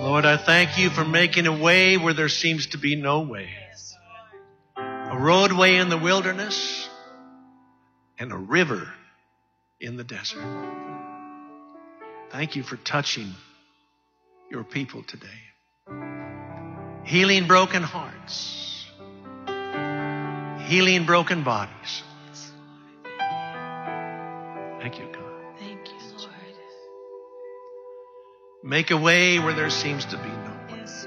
Lord, I thank you for making a way where there seems to be no way. A roadway in the wilderness and a river in the desert. Thank you for touching your people today. Healing broken hearts. Healing broken bodies. Thank you, God. Thank you, Lord. Make a way where there seems to be no